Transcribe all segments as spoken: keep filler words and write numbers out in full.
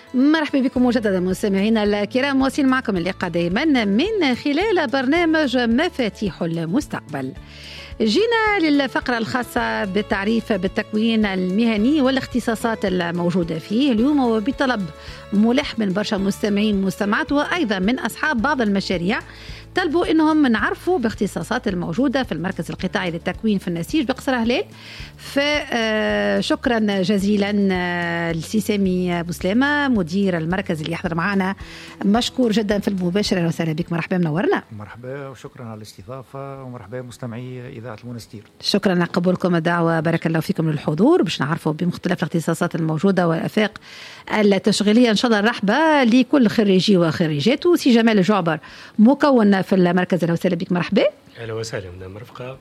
مرحبا بكم مجددا مستمعينا الكرام، واصل معكم اللقاء دائما من خلال برنامج مفاتيح المستقبل. جينا للفقرة الخاصة بالتعريف بالتكوين المهني والاختصاصات الموجودة فيه اليوم، وبطلب ملح من برشا مستمعين مستمعات وأيضا من أصحاب بعض المشاريع طلبوا إنهم نعرفوا باختصاصات الموجودة في المركز القطاعي للتكوين في النسيج بقصر هلال. فشكرا جزيلا لسي سامي بوسلامة مدير المركز اللي يحضر معنا، مشكور جدا في المباشرة. أهلا وسهلا بك، مرحبا منورنا. مرحبا وشكرا على الاستضافة، ومرحبا مستمعي إذاعة المنستير. شكرا لقبولكم الدعوة، بارك الله فيكم للحضور باش نعرفوا بمختلف الاختصاصات الموجودة والآفاق التشغيلية. إن شاء الله الرحبة لكل خريجي وخريجات. سي جمال الجعبر مكون في المركز، أهلا وسهلا بك. مرحبا. أهلا وسهلا مدام مرفقة،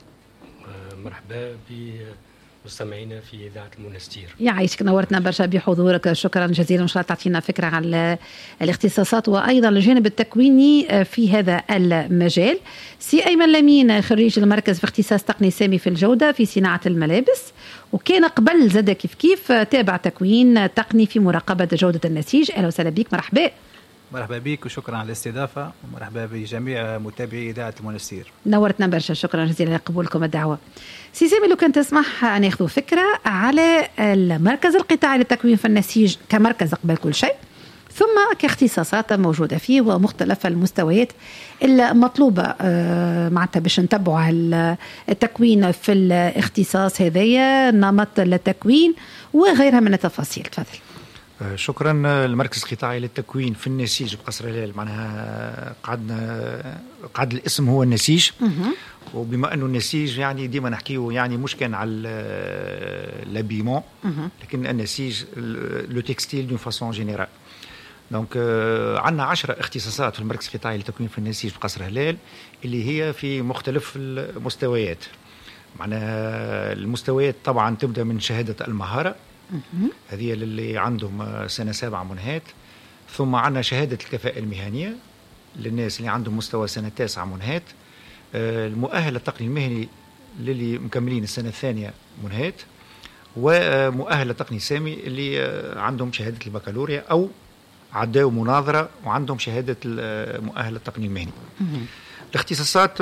مرحبا بمستمعينا في إذاعة المنستير. يعيشك، نورتنا برشا بحضورك، شكرا جزيلا. إن شاء الله تعطينا فكرة على الاختصاصات وأيضا الجانب التكويني في هذا المجال. سي أيمن لمين خريج المركز في اختصاص تقني سامي في الجودة في صناعة الملابس، وكان قبل زاد كيف كيف تابع تكوين تقني في مراقبة جودة النسيج. أهلا وسهلا بك. مرحبا. مرحبا بك وشكرا على الاستضافة، ومرحبا بجميع متابعي إذاعة المنستير. نورتنا برشا، شكرا جزيلا لقبولكم الدعوة. سي سامي، لو كان تسمح ناخذ فكرة على المركز القطاعي للتكوين في النسيج كمركز قبل كل شيء، ثم كاختصاصات موجودة فيه ومختلف المستويات المطلوبة معناتها باش نتبعوا التكوين في الاختصاص هذايا، نمط التكوين وغيرها من التفاصيل. تفضل. شكرا. المركز القطاعي للتكوين في النسيج بقصر هلال، معناها قعدنا قعد الاسم هو النسيج، وبما انه النسيج يعني ديما نحكيه يعني مش كان على لابيمون، لكن النسيج لو تكستيل دون فاسون جينيرال. دونك عندنا عشرة اختصاصات في المركز القطاعي للتكوين في النسيج بقصر هلال، اللي هي في مختلف المستويات. معناها المستويات طبعا تبدا من شهاده المهاره، هذه اللي عندهم سنة سابعة منهات، ثم عندنا شهادة الكفاءة المهنية للناس اللي عندهم مستوى سنة تاسعة منهات، المؤهل التقني المهني للي مكملين السنة الثانية منهات، ومؤهل التقني سامي اللي عندهم شهادة البكالوريا أو عداوا مناظرة وعندهم شهادة المؤهل التقني المهني. الاختصاصات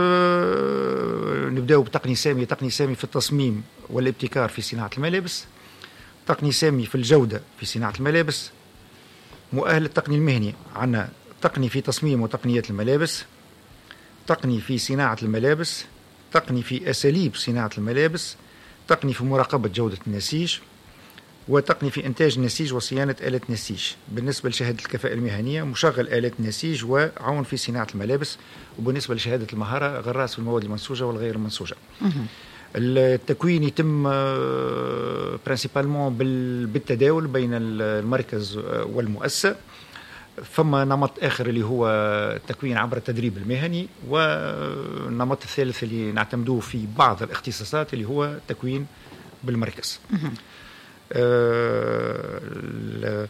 نبدأ بتقني سامي. تقني سامي في التصميم والابتكار في صناعة الملابس، تقني سامي في الجودة في صناعة الملابس، مؤهل التقني المهني عنا تقني في تصميم وتقنيات الملابس، تقني في صناعة الملابس، تقني في أساليب صناعة الملابس، تقني في مراقبة جودة النسيج، وتقني في إنتاج النسيج وصيانة آلة النسيج. بالنسبة لشهادة الكفاءة المهنية مشغل آلات النسيج وعون في صناعة الملابس. وبالنسبة لشهادة المهارة غراس في المواد المنسوجة والغير المنسوجة. التكوين يتم برانسيبالمون بالتداول بين المركز والمؤسسة. فما نمط آخر اللي هو التكوين عبر التدريب المهني، والنمط الثالث اللي نعتمدوه في بعض الاختصاصات اللي هو التكوين بالمركز. أه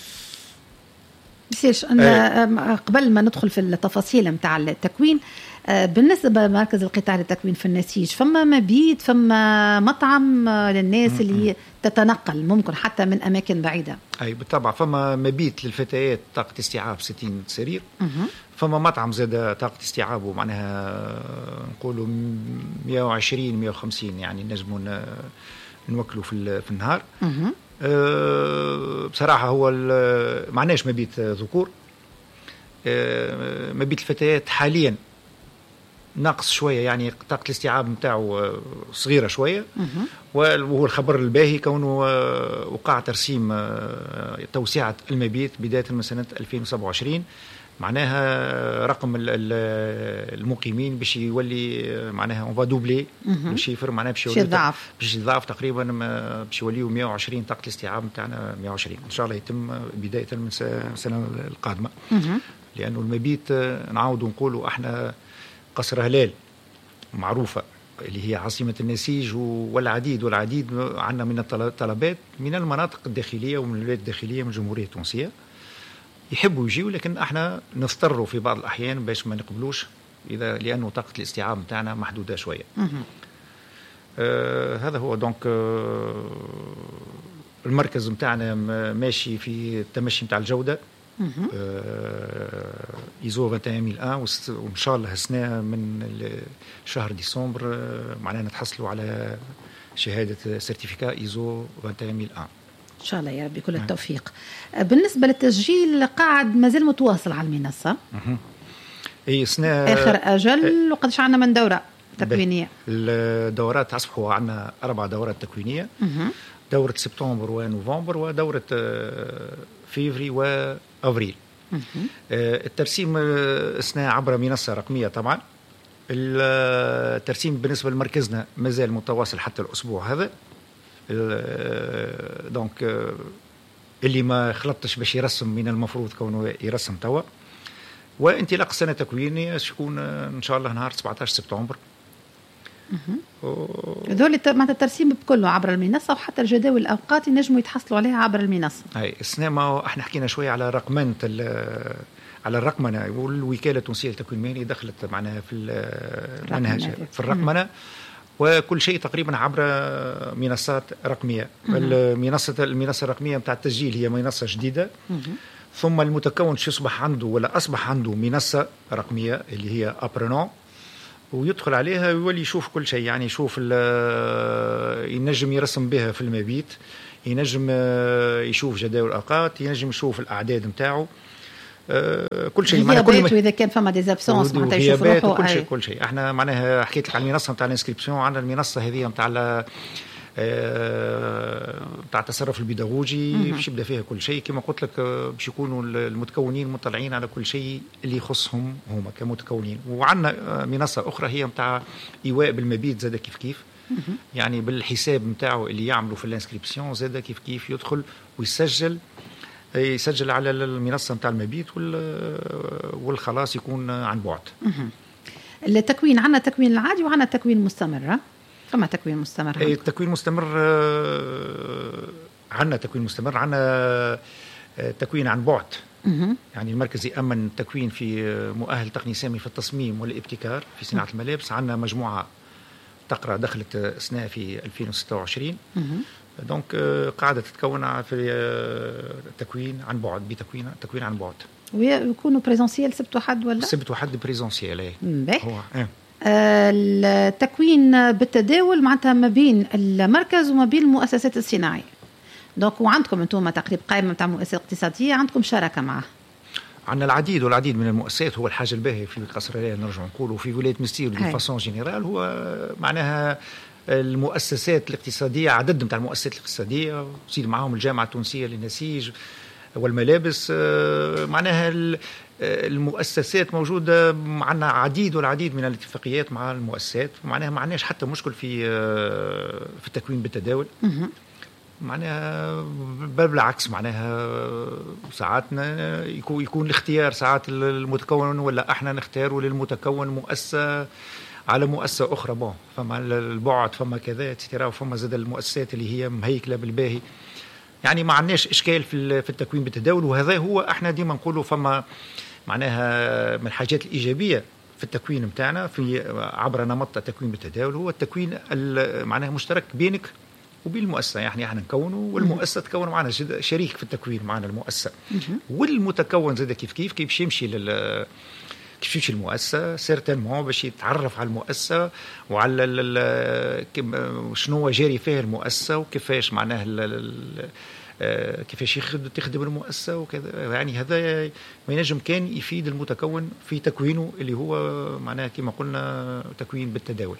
بسيش أنا قبل ما ندخل في التفاصيل متاع التكوين، بالنسبة لمركز القطاعي للتكوين في النسيج، فما مبيت، فما مطعم للناس اللي تتنقل ممكن حتى من أماكن بعيدة؟ أي بالطبع، فما مبيت للفتيات طاقة استيعاب ستين سرير، فما مطعم زاد طاقة استيعابه معناها نقولوا مئة وعشرين مئة وخمسين، يعني نجمون نوكلوا في في النهار. أه بصراحة هو معناش مبيت ذكور، أه مبيت الفتيات حاليا ناقص شوية، يعني طاقة الاستيعاب متاعه صغيرة شوية. وهو الخبر الباهي كونه وقع ترسيم توسعة المبيت بداية من سنة ألفين وسبعة وعشرين، معناها رقم المقيمين باش يولي معناها اون فا دوبلي الشيفر، معناها باش يضاعف باش يضاعف تقريبا، باش يوليو مئة وعشرين طاقة الاستيعاب نتاعنا مئة وعشرين ان شاء الله يتم بداية من السنة القادمة. لأنه المبيت نعاودوا نقولوا احنا قصر هلال معروفة اللي هي عاصمة النسيج، والعديد والعديد عندنا من الطلبات من المناطق الداخلية ومن الولايات الداخلية من الجمهورية التونسية يحبوا يجيوا، لكن احنا نضطروا في بعض الأحيان باش ما نقبلوش، إذا لأنه طاقة الاستيعاب متاعنا محدودة شوية. آه هذا هو. دونك آه المركز متاعنا ماشي في التمشي متاع الجودة ايزو واحد وعشرين ألف وواحد، وان شاء الله السنه من شهر ديسمبر معناها نتحصلوا على شهاده سيرتيفيكا ايزو واحد وعشرين ألف. ان شاء الله يا ربي كل التوفيق. بالنسبه للتسجيل قاعد مازال متواصل على المنصه. اي سنه اخر اجل وقدش عندنا من دوره تكوينيه؟ الدورات اصبحوا عندنا اربع دورات تكوينيه. دوره سبتمبر ونوفمبر ودوره فيفري وافريل. الترسيم اثناء عبر منصه رقميه طبعا. الترسيم بالنسبه لمركزنا مازال متواصل حتى الاسبوع هذا. دونك اللي ما خلطش باش يرسم من المفروض كونه يرسم توا. وانطلاق السنه التكوينيه تكون ان شاء الله نهار سبعة عشر سبتمبر. هذول معناتها الترسيم بكله عبر المنصه، وحتى الجداول الاوقات ينجموا يتحصلوا عليها عبر المنصه. اي السنه ما احنا حكينا شويه على رقمنه على الرقمنه، والوكاله التونسيه للتكوين المهني دخلت معناها في المنهج في الرقمنه، وكل شيء تقريبا عبر منصات رقميه. المنصه المنصه الرقميه نتاع التسجيل هي منصه جديده. ثم المتكون شو يصبح عنده ولا اصبح عنده منصه رقميه اللي هي ابرنون، ويدخل عليها ويولي يشوف كل شيء. يعني يشوف ينجم يرسم بها في المبيت، ينجم يشوف جداول الاوقات، ينجم يشوف الاعداد نتاعو، كل شيء معناها كل ما اذا كان فما ديزابسونس معناتها يشوف روحه كل شيء كل شيء. احنا معناها حكيت لك على المنصه نتاع الانسكريبسيون، عندنا المنصه هذه نتاع بتاع التصرف البيداغوجي باش يبدا فيها كل شيء. كما قلت لك باش يكونوا المتكونين مطلعين على كل شيء اللي يخصهم هما كمتكونين. وعندنا منصه اخرى هي نتاع ايواء بالمبيت زاد كيف كيف، يعني بالحساب نتاعو اللي يعملوا في الانسكريبسيون زاد كيف كيف يدخل ويسجل يسجل على المنصه نتاع المبيت والخلاص يكون عن بعد. التكوين عندنا تكوين العادي وعندنا تكوين مستمر. فما تكوين مستمر؟ اي التكوين مستمر عندنا تكوين مستمر عندنا تكوين عن بعد. يعني المركز يأمن التكوين في مؤهل تقني سامي في التصميم والابتكار في صناعة الملابس. عندنا مجموعة تقرأ دخلت أثناء في ألفين وستة وعشرين. دونك قاعدة تتكون في التكوين عن بعد بتكوين تكوين عن بعد. ويكونوا بريزونسيال سبت وحد ولا؟ سبت وحد بريزونسيال. اي هو ايه التكوين بالتداول معناتها ما بين المركز وما بين المؤسسات الصناعية. دونك وعندكم انتم تقريبا قائمة متاع مؤسسات اقتصادية عندكم شراكة معها؟ عندنا العديد والعديد من المؤسسات. هو الحاجة الباهية في قصر العين نرجع نقول في ولاية مستير دي فاسون جينيرال هو معناها المؤسسات الاقتصادية، عدد متاع المؤسسات الاقتصادية وزيد معهم الجامعة التونسية للنسيج والملابس. معناها المؤسسات موجودة، معنا عديد والعديد من الاتفاقيات مع المؤسسات. معناها ما عندناش حتى مشكل في في التكوين بالتداول. معناها بل بالعكس، معناها ساعاتنا يكون يكون الاختيار ساعات المتكون ولا احنا نختاروا للمتكون مؤسسة على مؤسسة أخرى. بون فما البعد فما كذا ترى وفما زاد المؤسسات اللي هي مهيكلة بالباهي. يعني ما عندناش إشكال في في التكوين بالتداول. وهذا هو احنا ديما نقولوا فما معناها من الحاجات الإيجابية في التكوين متاعنا في عبر نمط التكوين بالتداول هو التكوين معناها مشترك بينك وبين المؤسسة. يعني احنا نكونه والمؤسسة تكون معنا شريك في التكوين معنا المؤسسة، والمتكون زاد كيف كيف كيف يمشي لل كيف يمشي المؤسسة سيرتينمون باش يتعرف على المؤسسة وعلى شنو جاري فيه المؤسسة وكيفاش معناه كيفاش تخدم المؤسسة وكذا. يعني هذا ما ينجم كان يفيد المتكون في تكوينه اللي هو معناه كما قلنا تكوين بالتداول.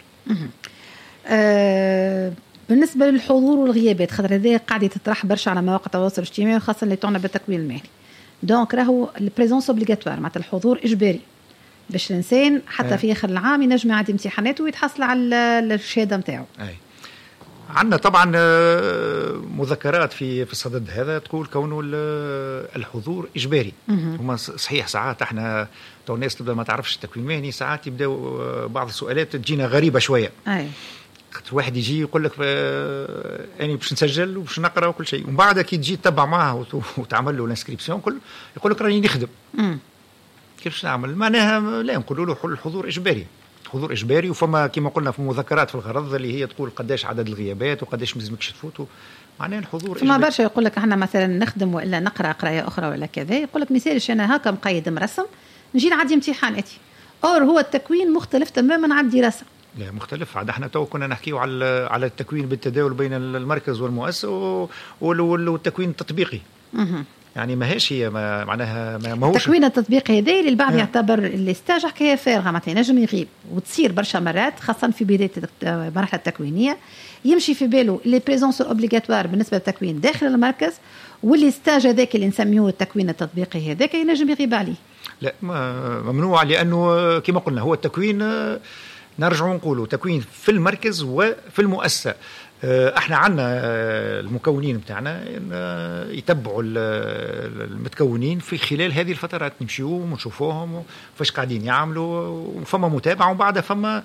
أه بالنسبة للحضور والغيابات خاطر هذا قاعدة تطرح برشا على مواقع التواصل الاجتماعي وخاصة اللي تعنا بالتكوين المهني. دونك راهو البريزونس اوبليغاتوار معناتها الحضور إجباري باش الإنسان حتى أه. في آخر العام ينجم يعدي امتحاناته ويتحصل على الشهادة نتاعو. أي عندنا طبعا مذكرات في في الصدد هذا تقول كونه الحضور إجباري. هما صحيح ساعات احنا تو الناس تبدا ما تعرفش التكوين المهني ساعات يبداو بعض السؤالات تجينا غريبة شوية. أي واحد يجي يقول لك أنا باش نسجل وباش نقرأ وكل شيء، ومن بعد كي تجي تتبع معه وتعمل له الانسكريبسيون كل يقول لك راني نخدم. كيفاش نعمل؟ معناها لا نقولوا له الحضور إجباري. حضور إجباري. وفما كما قلنا في مذكرات في الغرض اللي هي تقول قداش عدد الغيابات وقداش ملزمكش تفوتوا معناه الحضور فما برشا يقول لك احنا مثلا نخدم ولا نقرا قرايه اخرى ولا كذا، يقول لك مثالش انا هكا مقيد مرسم نجي نعدي امتحاناتي، اور هو التكوين مختلف تماما عن الدراسه. لا مختلف. عاد احنا تو كنا نحكيو على على التكوين بالتداول بين المركز والمؤسسه والتكوين التطبيقي. اها يعني ماهيش هي ما معناها ما ماهوش التكوين التطبيقي هذا اللي البعض يعتبر الاستاج حكايه فارغه، معناتها ينجم يغيب وتصير برشا مرات خاصه في بدايه المرحله التكوينيه يمشي في باله لي بريزونس اوبليغاتوار بالنسبه للتكوين داخل المركز، والاستاج هذاك اللي نسميوه التكوين التطبيقي هذاك ينجم يغيب عليه. لا ممنوع، لانه كما قلنا هو التكوين نرجع نقوله تكوين في المركز وفي المؤسسه. احنا عندنا المكونين بتاعنا يتبعوا المتكونين في خلال هذه الفترات، نمشيو ونشوفوهم وفاش قاعدين يعملوا، وفما متابعه وبعدها فما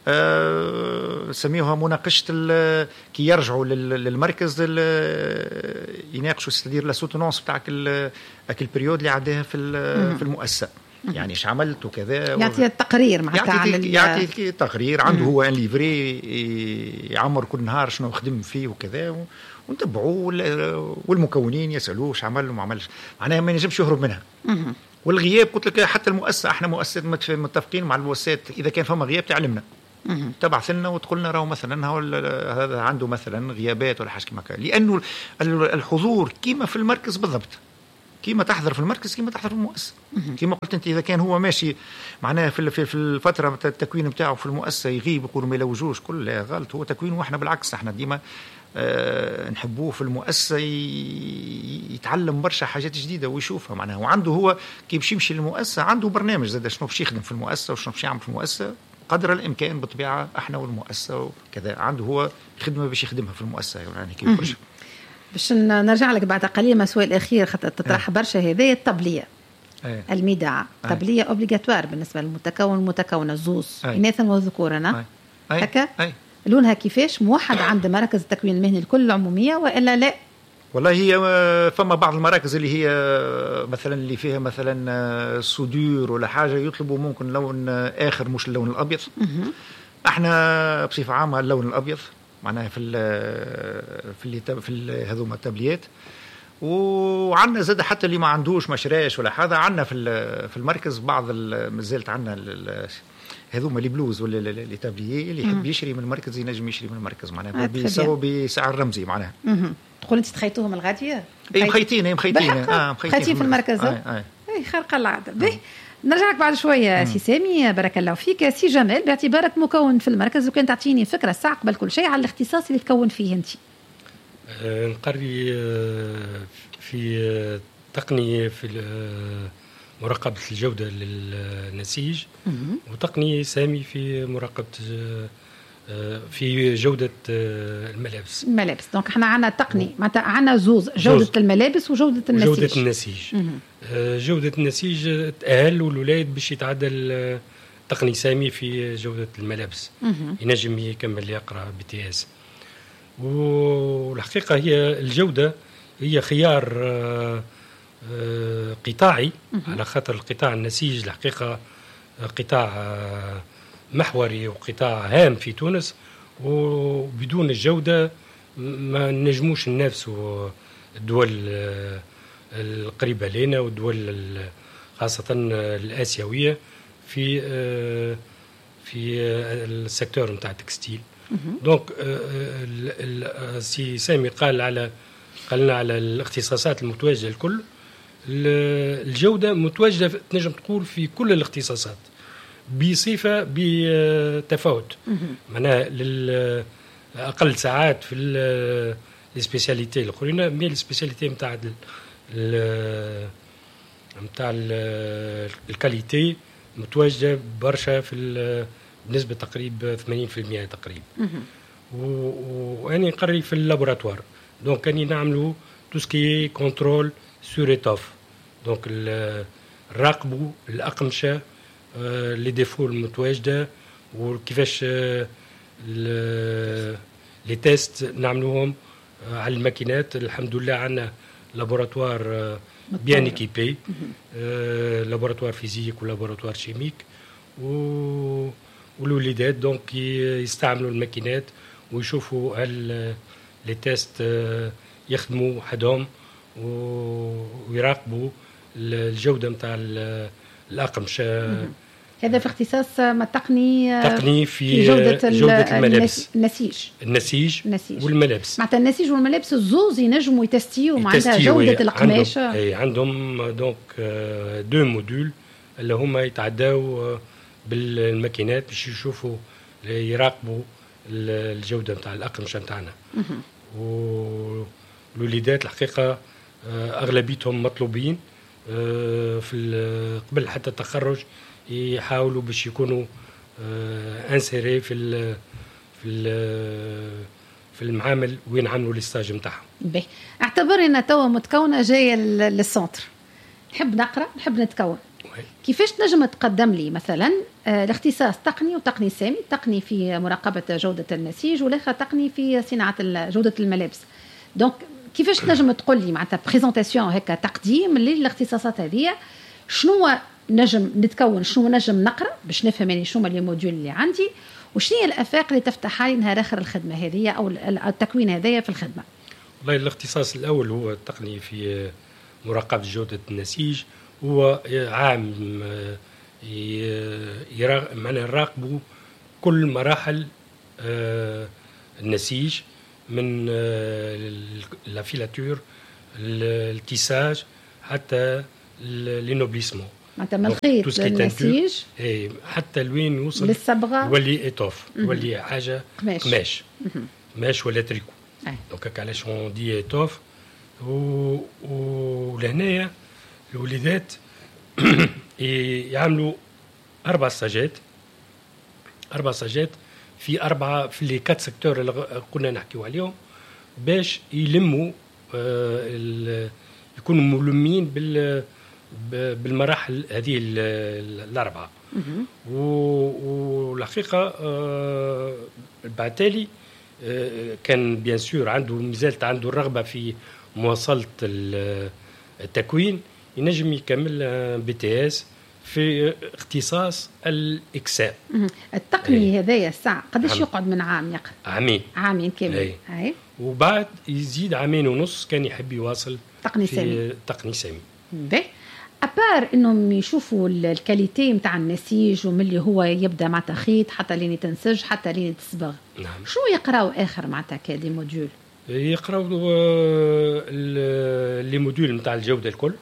سميوها مناقشه كي يرجعوا للمركز يناقشوا ستدير لا سوتونونس بتاعك البريود اللي عداها في في المؤسسه، يعني ايش عملت وكذا، يعطي التقرير معناتها يعطي يعطي تقرير عنده هو ان ليفري يعمر كل نهار شنو خدم فيه وكذا، ونتبعوه والمكونين يسالوه ايش عمل وما عملش، معناها ما ينجمش يهرب منها. والغياب قلت لك حتى المؤسسه، احنا مؤسسات متفقين مع المؤسسات اذا كان فما غياب تعلمنا تبعث لنا وتقول لنا راهو مثلا هذا عنده مثلا غيابات ولا حاجه كما كان، لانه الحضور كيما في المركز بالضبط، كيما تحضر في المركز كيما تحضر في المؤسسه. كيما قلت انت اذا كان هو ماشي معناها في في الفتره التكوين نتاعو في المؤسسه يغيب يقولوا ما يلوجوش، كل غلط، هو تكوين، واحنا بالعكس احنا ديما أه نحبوه في المؤسسه يتعلم برشا حاجات جديده ويشوفها معناها، وعنده هو كي باش يمشي للمؤسسه عنده برنامج زاد شنو باش يخدم في المؤسسه وشنو باش يعمل في المؤسسه قدر الامكان بالطبيعه احنا والمؤسسه وكذا، عنده هو خدمه باش يخدمها في المؤسسه يعني كيف برشا. باش نرجع لك بعد قليل ما سؤال اخير خاطر تطرح أه. برشا هذه الطبليه أه. الميداع أه. طبليه اوبليغاتوار بالنسبه للمتكون والمتكونه الزوز اناثا وذكورا هكا أه. لونها كيفاش موحد عند مراكز التكوين المهني الكل العموميه والا لا؟ والله هي فما بعض المراكز اللي هي مثلا اللي فيها مثلا صدور ولا حاجه يطلبوا ممكن لون اخر مش اللون الابيض. احنا بصفه عامه اللون الابيض معناها في ال في اللي في هذوما التابليات، وعندنا زاد حتى اللي ما عندوش مشراش ولا حاجه، عندنا في في المركز بعض مازالت عندنا هذوما لي بلوز ولا لي تابليي اللي يحب يشري من المركز ينجم يشري من المركز معناها بيساووا بسعر رمزي معناها. تقول انت تخيطوهم الغاديه؟ اي مخيطين اي مخيطين اه مخيطين في المركز. اي اي خارقه العاده. به نرجع لك بعد شويه سي سامي، بارك الله فيك. سي جمال، باعتبارك مكون في المركز وكان تعطيني فكره ساعه قبل كل شيء على الاختصاص اللي تكون فيه انت. أه نقري في تقنيه في مراقبه الجوده للنسيج، وتقنيه سامي في مراقبه في جودة الملابس. الملابس دونك احنا عنا تقني معناتها عنا زوز جودة جوز. الملابس وجودة النسيج. جودة النسيج. جودة النسيج تأهل والولاد باش يتعدل تقني سامي في جودة الملابس. مم. ينجم يكمل يقرأ بي تي اس. والحقيقة هي الجودة هي خيار قطاعي. مم. على خاطر القطاع النسيج الحقيقة قطاع محوري وقطاع هام في تونس، وبدون الجودة ما نجموش ننافسوا الدول القريبة لنا والدول خاصة الآسيوية في في السيكتور نتاع التكستيل. دونك سي سامي قال على قالنا على الاختصاصات المتواجدة الكل، الجودة متواجدة تنجم تقول في كل الاختصاصات بصفة بتفاوت، معناها للأقل ساعات في السبيسياليتي الأخرين، مي السبيسياليتي متاع متاع الكاليتي متواجدة برشا في بنسبة تقريبا ثمانين بالمئة تقريبا. وأني نقري في اللابوراتوار، دونك أني نعملوا توسكي كنترول سور إتوف، دونك نراقبوا الأقمشة لي ديفو المتواجده وكيفاش لي تيست نعملوهم على الماكينات. الحمد لله عندنا لابوراتوار بيان ايكيبي، لابوراتوار فيزيك ولابوراتوار شيميك، والوليدات دونك يستعملوا الماكينات ويشوفوا هل لي تيست يخدموا حدهم ويراقبوا الجوده نتاع الاقمشه. هذا في اختصاص تقني تقني في, في جودة, جودة الملابس، النسيج النسيج, النسيج والملابس. معناتها النسيج والملابس الزوز ينجموا يتستيو معناتها جودة القماشة. عندهم, اي عندهم دونك دو موديول اللي هما يتعداو بالماكينات باش يشوفوا يراقبوا الجودة نتاع الأقمشة نتاعنا. والوليدات الحقيقة أغلبيتهم مطلوبين في قبل حتى التخرج، يحاولوا باش يكونوا انسيري في ال في ال في المعامل وين عملوا الاستاج نتاعهم. باهي، اعتبر ان توا متكونه جايه للسنتر، نحب نقرا نحب نتكون. كيفاش تنجم تقدم لي مثلا الاختصاص تقني وتقني سامي، تقني في مراقبه جوده النسيج والاخر تقني في صناعه جوده الملابس. دونك كيفاش تنجم تقول لي معناتها بريزونطاسيون هيك تقديم للاختصاصات هذه، شنو نجم نتكون، شنو نجم نقرا باش نفهم يعني شنو لي موديول اللي عندي، وشنو هي الافاق اللي تفتح لي نهار اخر الخدمه هذه او التكوين هذايا في الخدمه. والله الاختصاص الاول هو التقني في مراقبه جوده النسيج، هو عام معناها نراقبوا كل مراحل النسيج من لافيلاتور التيساج حتى لينوبليسمون، معناتها من الخيط النسيج اي حتى لوين يوصل للصبغه يولي ايطوف، يولي حاجه قماش قماش قماش ولا تريكو. دونك علاش اون دي ايطوف. ولهنايا الوليدات يعملوا اربع ساجات اربع ساجات في اربعه في لي كات سيكتور اللي كنا نحكيو عليهم، باش يلموا آه يكونوا ملمين بال بالمراحل هذه الاربعه. والحقيقه آه بعد تالي آه كان بيان سور عنده مازالت عنده الرغبه في مواصله التكوين، ينجم يكمل بي تي اس في اختصاص الاكساء. التقني هذايا الساعه قداش يقعد من عام يقرا؟ عامين عامين كامل. اي, أي. وبعد يزيد عامين ونص كان يحب يواصل تقني سامي. تقني سامي. باهي، ابار انهم يشوفوا الكاليتي نتاع النسيج ومن اللي هو يبدا مع تخيط حتى لين تنسج حتى لين تصبغ. نعم. شو يقراو اخر معناتها كدي موديول؟ يقراو لي موديول نتاع الجوده الكل،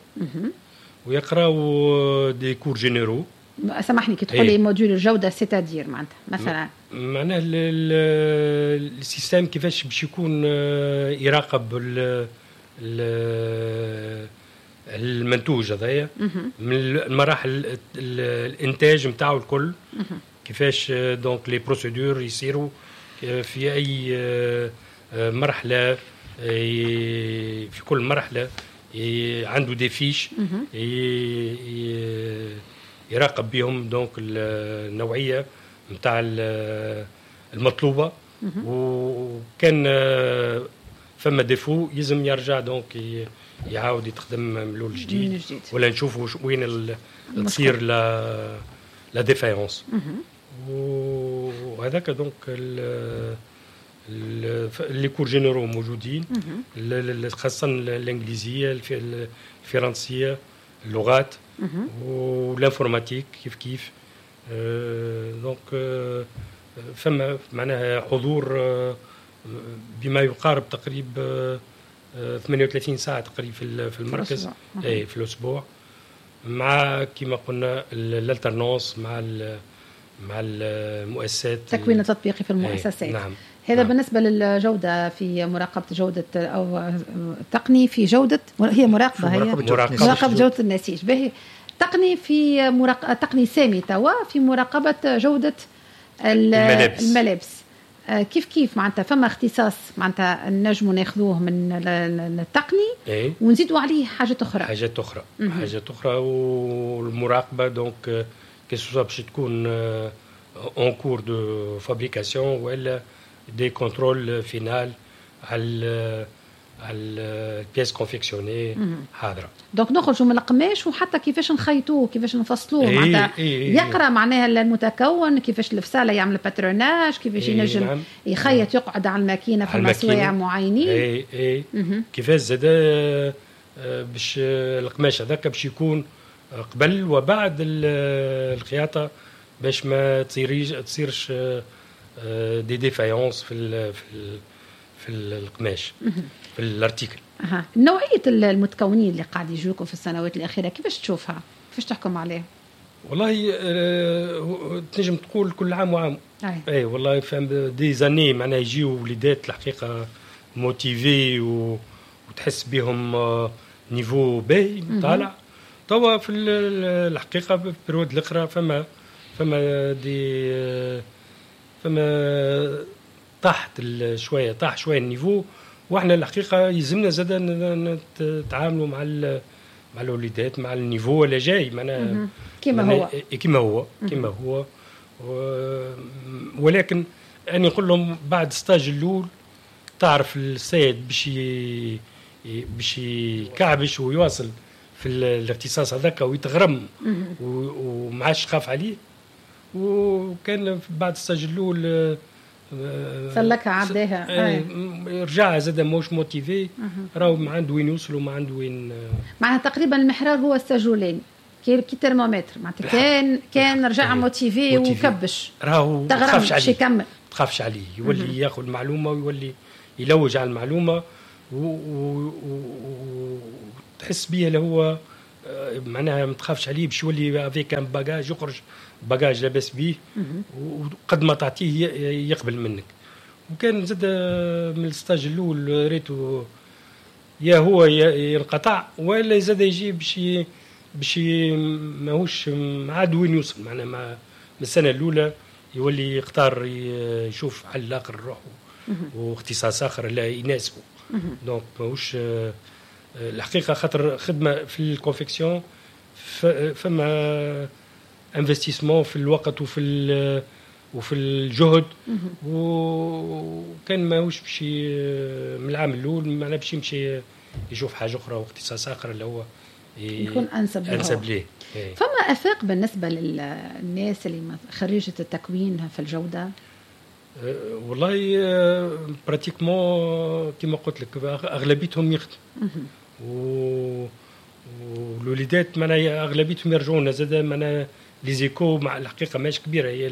ويقراو دي كور جينيرو. سامحني كي تقول لي موديول الجوده سيتادير معناتها مثلا معناه السيستم كيفاش باش يكون يراقب المنتوج هذايا من المراحل الانتاج نتاعو الكل، كيفاش دونك لي بروسيدور يصيروا في اي مرحله، في كل مرحله عنده دي فيش يراقب بهم دونك النوعيه نتاع المطلوبه. وكان فما ديفو يلزم يرجع دونك يعاود يتقدم من الاول جديد، ولا نشوفوا وين تصير لا لا ديفايونس. وهذاك دونك لي كور جينيرو موجودين، خاصه الانجليزيه الفرنسيه اللغات والانفورماتيك كيف كيف. دونك فما معناها حضور بما يقارب تقريبا ثمانية وثلاثين ساعه تقريبا في المركز اي في الاسبوع، مع كما قلنا الالترنونس مع مع المؤسسات التكوين التطبيقي في المؤسسات. نعم. هذا نعم. بالنسبة للجودة في مراقبة جودة أو تقني في جودة هي مراقبة هي مراقبة, مراقبة جودة النسيج. به تقني في مراقبة تقني سامي توا في مراقبة جودة الملابس, الملابس. كيف كيف معناتها فما اختصاص معناتها نجموا ناخذوه من التقني إيه؟ ونزيدوا عليه حاجات أخرى حاجات أخرى حاجات أخرى والمراقبة دونك كيسوا باش تكون اون كور دو فابريكاسيون ولا دي كنترول فينال على على البياس كونفيكسيوني حاضره. دونك نخرجوا من القماش وحتى كيفاش نخيطوه كيفاش نفصلوه إيه معناتها إيه إيه يقرا معناها المتكون كيفاش الفساله يعمل باتروناج كيفاش إيه ينجم نعم. يخيط يقعد على الماكينه في مسواع معينين. اي اي كيفاش زاد باش القماش هذاك باش يكون قبل وبعد الخياطه باش ما تصيريش تصيرش دي ديفايونس في ال في ال في القماش في الارتيكل. اها نوعيه المتكونين اللي قاعد يجوكم في السنوات الاخيره كيفاش تشوفها كيفاش تحكم عليه؟ والله أه تنجم تقول كل عام وعام. اي, أي والله فهم دي زاني معناها يجيو وليدات الحقيقه موتيفي وتحس بهم نيفو باهي طالع. توا في الحقيقه في بريود الاخرى فما فما دي فما تحت شويه طاح شويه النيفو واحنا الحقيقه يلزمنا زاد نتعاملوا مع مع الوليدات مع النيفو اللي جاي معناها كما هو كما هو كما هو ولكن أنا نقول لهم بعد ستاج الأول تعرف السيد باش باش يكعبش ويواصل في الاختصاص هذاك ويتغرم وما عادش خاف عليه. وكان بعد ستاج الأول سلكها عداها رجع زاد موش موتيفي راهو ما عنده وين يوصل وما عنده وين معناها تقريبا المحرار هو السجولين كي ترمومتر معناتها كان كان رجع موتيفي وكبش راهو ما تخافش عليه يكمل تخافش عليه يولي ياخذ معلومه ويولي يلوج على المعلومه وتحس بيه اللي هو معناها ما تخافش عليه باش يولي افيك ان باجاج يخرج باجاج لاباس بيه وقد ما تعطيه يقبل منك. وكان زاد من الستاج الاول ريتو يا هو ينقطع ولا زاد يجي باش باش ماهوش عاد وين يوصل معناها ما من السنه الاولى يولي يختار يشوف حل اخر روحه واختصاص اخر لا يناسبه. دونك ماهوش الحقيقه خاطر خدمه في الكونفكسيون فما انفستيسمون في الوقت وفي وفي الجهد وكان ماهوش باش من العام الاول معناها باش يمشي يشوف حاجه اخرى واختصاص اخر اللي هو يكون انسب انسب ليه. فما افاق بالنسبه للناس اللي خريجه التكوين في الجوده؟ أه والله أه براتيكمون كما قلت لك اغلبيتهم يخدم والوليدات معناها اغلبيتهم يرجعون زاد معناها لي زيكو مع الحقيقه ماش كبيره هي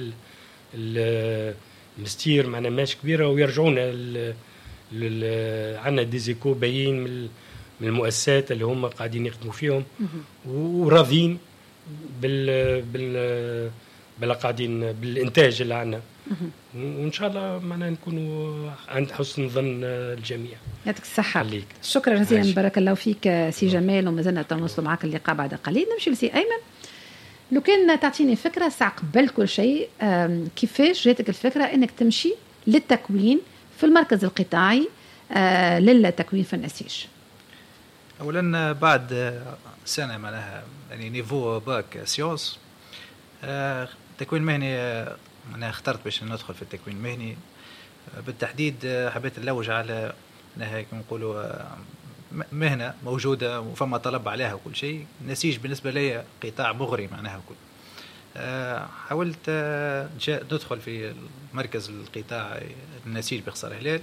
المستير معناها ماش كبيره ويرجعون عندنا دي زيكو باين من من المؤسسات اللي هم قاعدين يخدموا فيهم وراضين بال بال بلا قاعدين بالانتاج اللي عندنا وان شاء الله معنا نكونوا عند حسن ظن الجميع. يعطيك الصحه. شكرا جزيلا بارك الله فيك سي جمال ومازلنا تواصل معك اللقاء بعد قليل. نمشي لسي ايمن لو كان تعطيني فكره ساعه قبل كل شيء كيفاش جاتك الفكره انك تمشي للتكوين في المركز القطاعي للتكوين في النسيج؟ اولا بعد سنه معناها يعني نيفو باك سيونس تكوين مهني معناها اخترت باش ندخل في التكوين المهني بالتحديد. حبيت نلوج على انها كما نقولوا مهنه موجوده وفما طلب عليها وكل شيء. النسيج بالنسبه لي قطاع مغري معناها كل. حاولت ندخل في مركز القطاع النسيج بخصر هلال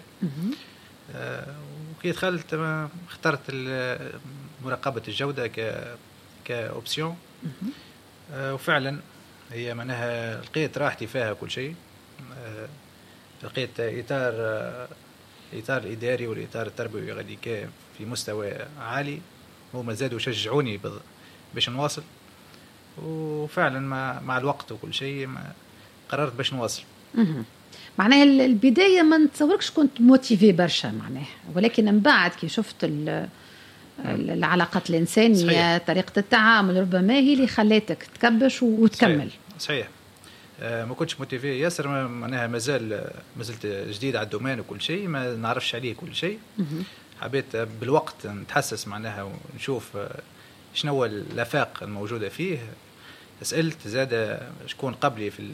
وكي دخلت اخترت مراقبه الجوده ك كاوبسيون وفعلا هي معناها لقيت راحتي فيها كل شيء. لقيت اطار الاطار الاداري والاطار التربوي غادي كان في مستوى عالي وما زادوا يشجعوني باش نواصل وفعلا مع مع الوقت وكل شيء قررت باش نواصل. معناها البدايه ما نتصوركش كنت موتيفي برشا معناها ولكن من بعد كي شفت العلاقات الانسانيه صحيح. طريقه التعامل ربما هي اللي خلاتك تكبش وتكمل. صحيح, صحيح. آه ما كنتش موتيفي ياسر معناها مازال مازلت جديد على الدومين وكل شيء ما نعرفش عليه كل شيء. حبيت بالوقت نتحسس معناها ونشوف شنو هو الافاق الموجوده فيه. سالت زاد شكون قبلي في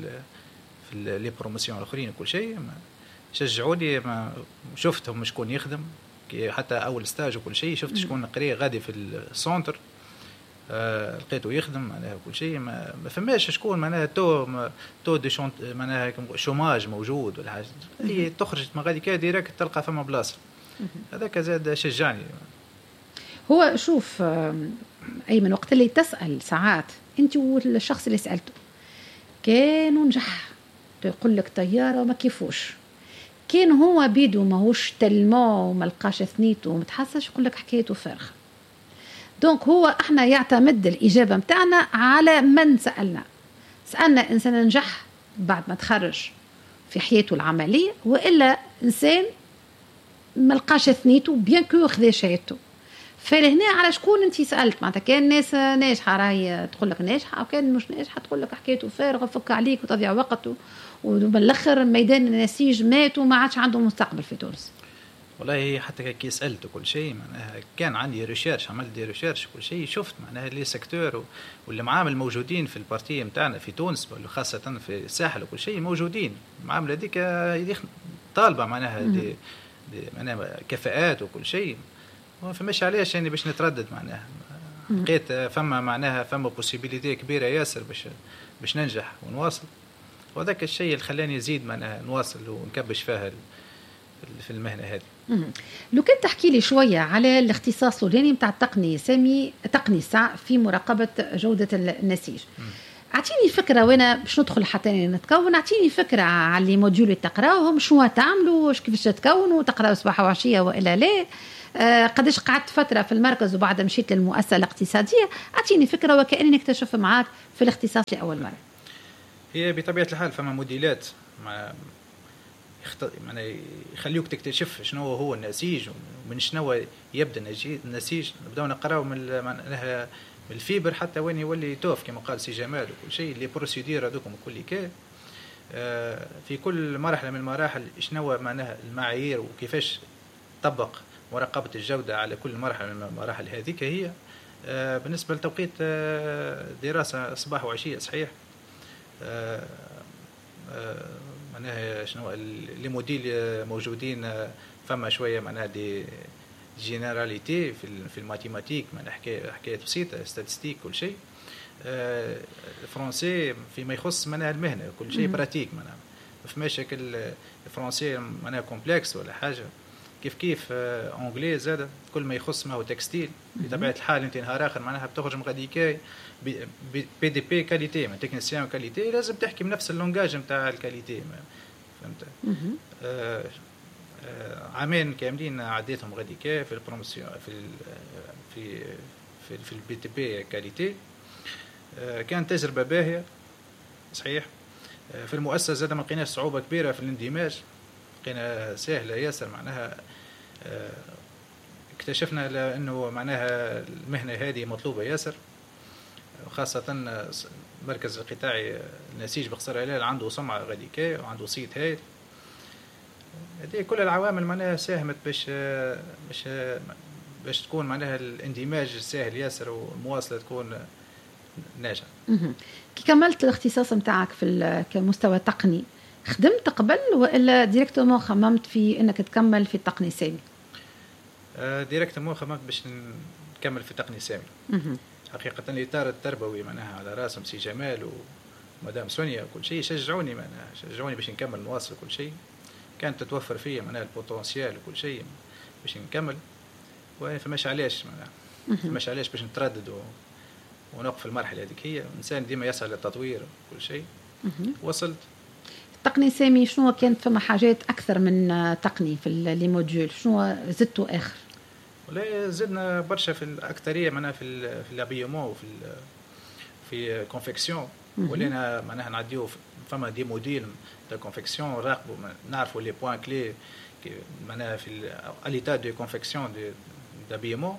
في لي بروموسيون الاخرين وكل شيء شجعوني ما شفتهم شكون يخدم حتى اول ستاج وكل شيء شفت شكون قري غادي في السونتر آه لقيته يخدم معناها كل شيء ما, ما فماش شكون معناها تو تو دي شونت معناها شوماج موجود ولا حاجه اللي تخرج ما غادي كا ديريكت تلقى فما بلاصه. هذاك زاد شجعني. هو شوف اي من وقت اللي تسال ساعات انت والشخص اللي سالته كان نجح يقول لك طياره وما كيفوش، كان هو بيدو ماهوش تلمو وما لقاش ثنيته ومتحسش يقول لك حكايته فارغه. دونك هو احنا يعتمد الاجابه نتاعنا على من سالنا. سالنا انسان نجح بعد ما تخرج في حياته العمليه، والا انسان ما لقاش ثنيته بيان كو خذا شهادته. فلهنا على شكون انت سالت؟ معناتها كان ناس ناجحه راهي تقول لك ناجحه، وكان مش ناجحه تقول لك حكايته فارغه فك عليك وتضيع وقته، وبالاخر ميدان النسيج مات وما عادش عنده مستقبل في تونس. والله حتى كي سالت كل شيء معناها كان عندي ريشيرش، عملت دي ريشيرش كل شيء، شفت معناها لي سيكتور واللي معامل موجودين في البارتي نتاعنا في تونس خاصه في الساحل وكل شيء موجودين. المعامله هذيك طالبه معناها دي, دي معناها كفاءات وكل شيء، ما فماش علاش يعني باش نتردد معناها. لقيت فما معناها فما بوسيبيليتي كبيره ياسر باش باش ننجح ونواصل، وذاك الشيء اللي خلاني نزيد معناها نواصل ونكبش فيها في المهنه هذه. لو كنت تحكي لي شويه على الاختصاص الاولاني نتاع التقني سامي تقني ساعة في مراقبه جوده النسيج، اعطيني فكره وانا باش ندخل حتى نتكون، اعطيني فكره على لي موديول اللي تقراوهم، شنو تعملوا، واش كيفاش تتكونوا، تقراوا صباح وعشيه والا لا، آه قداش قعدت فتره في المركز وبعد مشيت للمؤسسه الاقتصاديه، اعطيني فكره وكاني نكتشف معاك في الاختصاص لاول مره. هي بطبيعه الحال فما موديلات مع يخت... يعني يخليوك تكتشف شنو هو النسيج ومن شنو يبدا النسيج. نبداو نقراو من معناها من الفيبر حتى وين يولي توف كما قال سي جمال وكل شيء اللي بروسيدير هذوكم كل كا آه في كل مرحله من المراحل شنو معناها المعايير وكيفاش طبق مراقبه الجوده على كل مرحله من المراحل هذيك. هي آه بالنسبه لتوقيت آه دراسه صباح وعشيه صحيح آه آه معناها شنو لي موديل موجودين فما شويه معناها دي جينيراليتي في في الماتيماتيك معناها حكايه حكايه بسيطه ستاتستيك كل شيء. الفرنسي فيما يخص معناها المهنه كل شيء براتيك معناها ما فماش شكل الفرنسي معناها كومبلكس ولا حاجه كيف كيف انجلي زاد كل ما يخص ما هو تكستيل بطبيعه الحال انت نهار اخر معناها بتخرج من غاديكاي بي دي بي كاليتي ما تكنيسيان كاليتي لازم تحكي بنفس اللونجاج نتاع الكاليتي فهمت. آه آه عامين كاملين عديتهم غاديكاي في البروموسيون في ال في في في البي تي بي كاليتي. آه كانت تجربه باهيه صحيح. آه في المؤسسه زاد ما لقيناش صعوبه كبيره في الاندماج، لقينا سهله ياسر معناها. آه اكتشفنا انه معناها المهنه هذه مطلوبه ياسر، وخاصه مركز القطاعي النسيج بقصر الهلال عنده سمعه غاديكاي وعنده صيت هايل. هذه كل العوامل معناها ساهمت باش باش باش تكون معناها الاندماج سهل ياسر والمواصله تكون ناجحه. كي كملت الاختصاص نتاعك في كمستوى تقني خدمت قبل والا ديريكتومون خممت في انك تكمل في التقني سامي؟ آه ديريكتومون خممت باش نكمل في التقني سامي. حقيقه الاطار التربوي معناها على راسهم سي جمال ومدام سونيا وكل شيء شجعوني معناها شجعوني باش نكمل نواصل كل شيء. كانت تتوفر فيا معناها البوتنسيال وكل شيء باش نكمل، وفماش علاش معناها فماش علاش باش نتردد ونوقف المرحله هذيك. هي الانسان ديما يسعى للتطوير وكل شيء. وصلت تقني سامي شنو كانت فما حاجات اكثر من تقني في لي موديول؟ شنو زدتوا اخر؟ ولا زدنا برشا في الاكثريه معناها في في لابيومون وفي في كونفكسيون. ولينا معناها نعديو فما دي موديل تاع كونفكسيون نراقبوا نعرفوا لي بوين كلي معناها في اليتا دو كونفكسيون دو دابيومون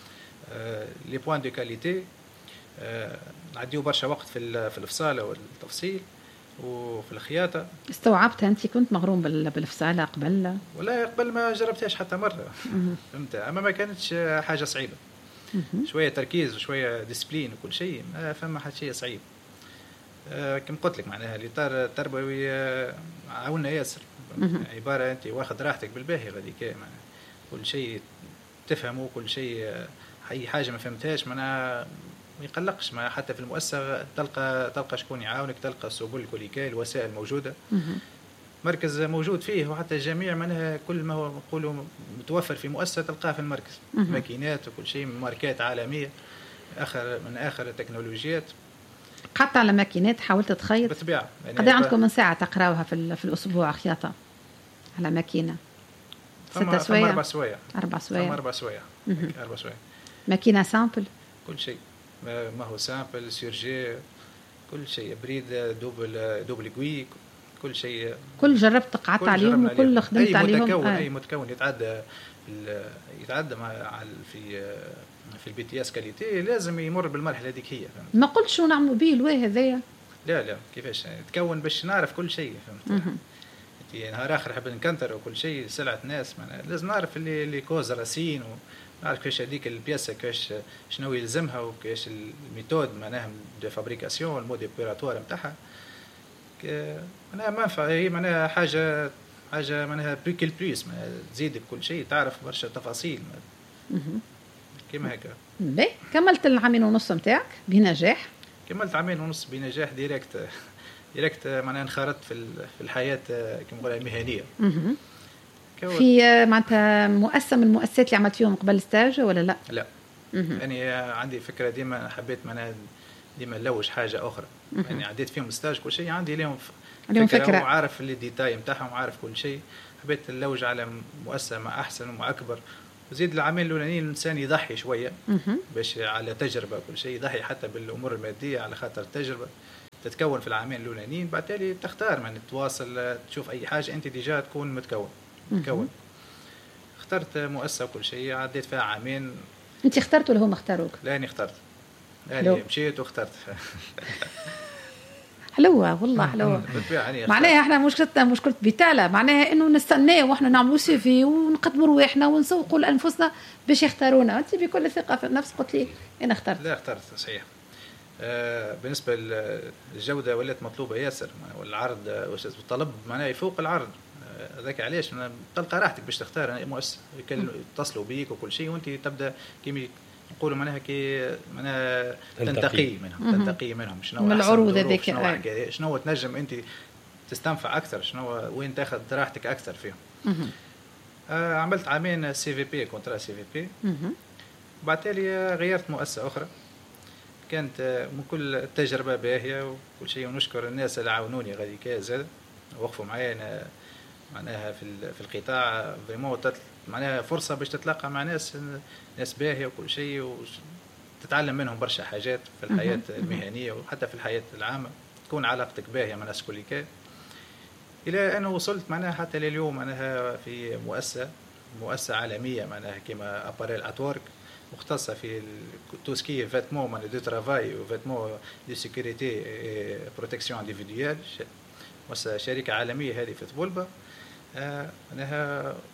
لي بوين دو كاليتي. نعديو برشا وقت في في الفصاله والتفصيل وفي الخياطه. استوعبتها انت؟ كنت مغروم بالفصاله قبل؟ ولا قبل ما جربتهاش حتى مره فهمت، اما ما كانتش حاجه صعيبه. شويه تركيز وشويه ديسبلين وكل شيء، ما فما حتى شيء صعيب. أه كما قلت لك معناها الاطار التربوي عاونا ياسر. عباره انت واخذ راحتك بالباهي غادي كاين كل شيء تفهمه، كل شيء اي حاجه ما فهمتهاش معناها ما يقلقش. ما حتى في المؤسسه تلقى تلقى شكون يعاونك، تلقى السبل كل الوسائل موجوده، مركز موجود فيه، وحتى الجميع معناها كل ما هو نقولوا متوفر في مؤسسه تلقاه في المركز، ماكينات وكل شيء من ماركات عالميه اخر من اخر التكنولوجيات. قطع على ماكينات حاولت تخيط بالطبيعه. يعني قد عندكم من ساعه تقراوها في في الاسبوع خياطه على ماكينه؟ ستة سوايع، أربع سوايع، أربع سوايع، أربع سوايع، أربع سوايع. ماكينه سامبل، كل شيء ما هو سامبل، سيرجي، كل شيء، بريد، دوبل دوبل كوي، كل شيء. كل جربت قعدت عليهم وكل خدمت عليهم. أي متكون آه. أي متكون يتعدى يتعدى مع في في البي تي اس كاليتي لازم يمر بالمرحله هذيك هي. ما قلت شو نعملوا به الواه هذايا؟ لا لا كيفاش تكون باش نعرف كل شيء، فهمت؟ نهار اخر حب نكنتر وكل شيء سلعه ناس، لازم نعرف اللي اللي كوز راسين، ونعرف كيفاش هذيك البياسه كيفاش شنو يلزمها، وكيفاش الميثود معناها دو فابريكاسيون، المود اوبيراتوار نتاعها. معناها منفعه هي، معناها حاجه حاجه معناها بيكل بليس، تزيد بكل شيء، تعرف برشا تفاصيل كيما هكا. باهي كملت العامين ونص نتاعك بنجاح؟ كملت عامين ونص بنجاح ديريكت ديريكت معناها انخرطت في في الحياه كما نقولها المهنيه. في معناتها مؤسسه من المؤسسات اللي عملت فيهم قبل ستاج ولا لا؟ لا يعني عندي فكره ديما حبيت معناها ديما نلوج حاجه اخرى. يعني عديت فيهم ستاج كل شيء عندي لهم فكره, فكرة. وعارف اللي ديتاي نتاعهم وعارف كل شيء. حبيت نلوج على مؤسسه ما احسن وما اكبر، وزيد العامين الاولانيين الانسان يضحي شويه باش على تجربه كل شيء، يضحي حتى بالامور الماديه على خاطر التجربه تتكون في العامين الاولانيين. بعد تالي تختار من تواصل تشوف اي حاجه انت ديجا تكون متكون متكون. اخترت مؤسسه وكل شيء، عديت فيها عامين. انت اخترت ولا هم اختاروك؟ لا اني اخترت، يعني مشيت واخترت. حلوه والله حلوه. معناها احنا مشكلتنا مشكله بتاله، معناها انه نستناه واحنا نعملوا سي في ونقدموا رواحنا ونسوقوا لانفسنا باش يختارونا. انت بكل ثقه في النفس قلت لي انا اخترت. لا اخترت صحيح. آه بالنسبه للجوده ولات مطلوبه ياسر، والعرض والطلب معناها يفوق العرض. هذاك آه علاش تلقى راحتك باش تختار مؤسسه يتصلوا بيك وكل شيء، وانت تبدا كيما نقولوا معناها كي معناها تنتقي منهم تنتقي منهم شنو من العروض هذيك، شنو, شنو تنجم انت تستنفع اكثر، شنو وين تاخذ راحتك اكثر فيهم. آه عملت عامين سي في بي، كونترا سي في بي. بعد تالي غيرت مؤسسه اخرى، كانت من كل التجربه باهيه وكل شيء، ونشكر الناس اللي عاونوني غادي كا زاد وقفوا معايا معناها في في القطاع فريمون، معناها فرصه باش تتلاقى مع ناس ناس باهيه وكل شيء، وتتعلم منهم برشا حاجات في الحياه المهنيه وحتى في الحياه العامه، تكون علاقتك باهيه مع ناس كل كا، الى ان وصلت معناها حتى لليوم معناها في مؤسسه مؤسسه عالميه معناها كما اباريل اتورك، مختصه في تو سكي فيتمون معناها دو ترافاي وفيتمون دو سيكوريتي بروتكسيون انديفيديوال، مؤسسه شركه عالميه هذه في طبولبه. آه معناها آه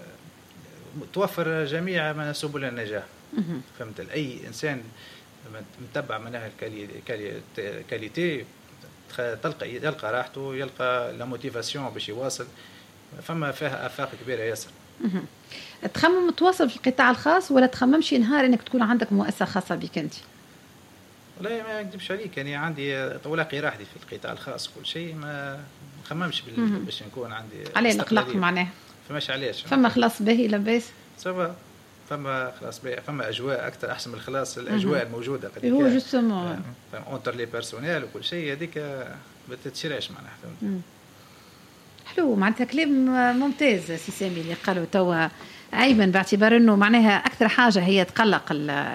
توفر جميع من سبل النجاح. فهمت؟ اي انسان متبع منها الكاليتي تلقى يلقى راحته، يلقى لا موتيفاسيون باش يواصل. فما فيها افاق كبيره ياسر. تخمم تواصل في القطاع الخاص ولا تخممش نهار انك تكون عندك مؤسسه خاصه بك انت؟ والله ما نكذبش عليك، يعني عندي طولاقي راحتي في القطاع الخاص كل شيء، ما خممش باش نكون عندي على الاقلاق معناها. فماش علاش، فما خلاص باهي لاباس سوا، فما خلاص باهي، فما اجواء اكثر احسن من الخلاص. الاجواء الموجوده قد هو جوستومون اونتر لي بيرسونيل وكل شيء هذيك ما تتشراش معناها. فهمت؟ حلو، معناتها كلام ممتاز سي سامي اللي قالوا توا ايمن، باعتبار انه معناها اكثر حاجه هي تقلق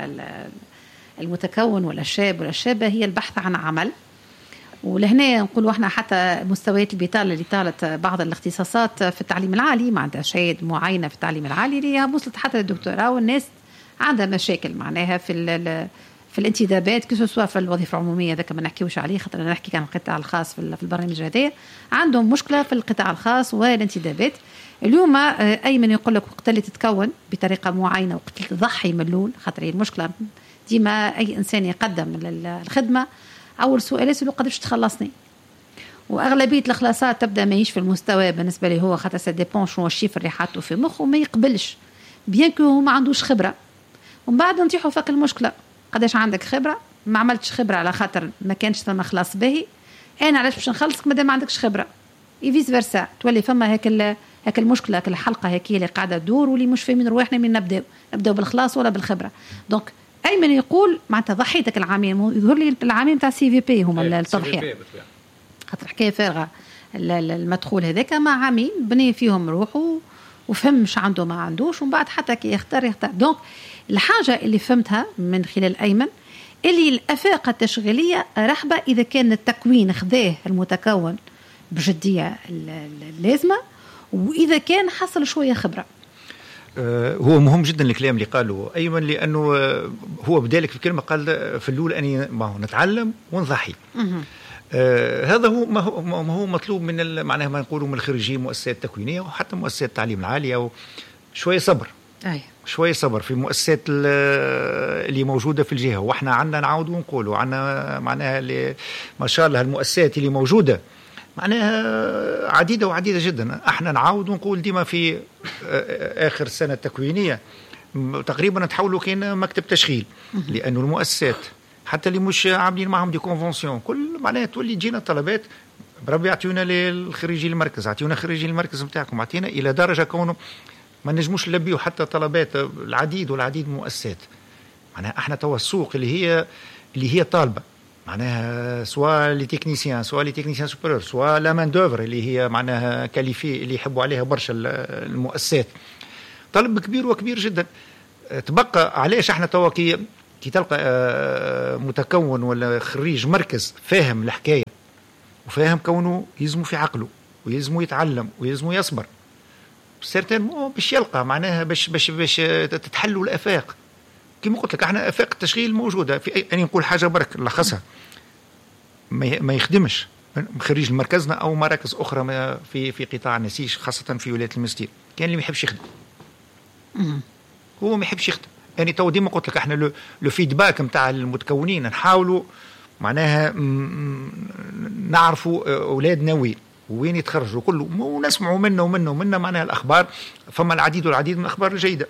المتكون ولا الشاب ولا الشابه هي البحث عن عمل. ولهنا نقول احنا حتى مستويات البطاله اللي طالت بعض الاختصاصات في التعليم العالي، ما عندها شهاده معينه في التعليم العالي اللي وصلت حتى الدكتوراه، والناس عندها مشاكل معناها في في الانتدابات كسوا في الوظيفه العموميه. هذا ما نحكيوش عليه خاطر نحكي كان القطاع الخاص في البرنامج هذا، عندهم مشكله في القطاع الخاص والانتدابات. اليوم اي من يقول لك وقت اللي تتكون بطريقه معينه وقت اللي تضحي من الاول، خاطر المشكله ديما اي انسان يقدم الخدمه اول سؤال يسأله قداش تخلصني، واغلبيه الاخلاصات تبدا ماهيش في المستوى بالنسبه لي هو، خاطر سا ديبون شنو الشيفر اللي حاطه في مخه، ما يقبلش بيان كو هو ما عندوش خبره، ومن بعد نطيحوا فك المشكله. قداش عندك خبره؟ ما عملتش خبره على خاطر ما كانش ثم خلاص باهي، انا علاش باش نخلصك مادام ما عندكش خبره؟ ايفيس فيرسا، تولي فما هيك هيك المشكله، هيك الحلقه هيك اللي قاعده تدور واللي مش فاهمين رواحنا من نبداو نبداو بالخلاص ولا بالخبره. دونك ايمن يقول معناتها ضحيتك العامين، يظهر لي العامين تاع سي في بي هما التضحيه، خاطر حكايه فارغه المدخول هذاك مع عامين بني فيهم روحه وفهم مش عنده ما عندوش، ومن بعد حتى كي يختار يختار. دونك الحاجه اللي فهمتها من خلال ايمن اللي الافاقه التشغيليه رحبه اذا كان التكوين خذاه المتكون بجديه اللازمه، واذا كان حصل شويه خبره. هو مهم جدا الكلام اللي قاله ايمن، لانه هو بدالك في كلمه قال في الاول اني ما هو نتعلم ونضحي. آه هذا هو ما هو ما هو مطلوب من معناها ما نقولوا من الخريجين مؤسسات تكوينيه وحتى مؤسسات التعليم العالي، شويه صبر. أي. شويه صبر في المؤسسات اللي موجوده في الجهه، واحنا عندنا نعاود ونقولوا عندنا معناها اللي ما شاء الله المؤسسات اللي موجوده معناها عديده وعديده جدا. احنا نعاود ونقول ديما في اخر سنه تكوينيه تقريبا نتحولوا كاين مكتب تشغيل، لانه المؤسسات حتى اللي مش عاملين معهم دي كونفونسيون كل معناها تولي تجينا طلبات بربي يعطيونا للخريجي المركز، اعطيونا خريجي المركز نتاعكم، اعطينا الى درجه كونه ما نجموش نلبيو حتى طلبات العديد والعديد من المؤسسات. معناها احنا توا السوق اللي هي اللي هي طالبه معناها سواء لي تكنيسيان سواء لي تكنيسيان سوبيريور سواء لا مان دوفر اللي هي معناها كاليفي اللي يحبوا عليها برشا المؤسسات، طلب كبير وكبير جدا. تبقى علاش احنا توا كي كي تلقى متكون ولا خريج مركز فاهم الحكايه وفاهم كونه يلزموا في عقله ويلزموا يتعلم ويلزموا يصبر سيرتين باش يلقى معناها باش باش باش تتحلوا الافاق. كما قلت لك احنا افاق التشغيل موجوده في أي أنا نقول حاجه برك نلخصها، ما يخدمش خريج المركزنا او مراكز اخرى في في قطاع النسيج خاصه في ولايه المستير كان اللي ما يحبش يخدم. هو ما يحبش يخدم. يعني تو ديما قلت لك احنا لو, لو فيدباك نتاع المتكونين نحاولوا معناها نعرفوا اولادنا وين وين يتخرجوا كله ونسمعوا منا ومنا ومنا معناها الاخبار. فما العديد والعديد من الاخبار الجيده.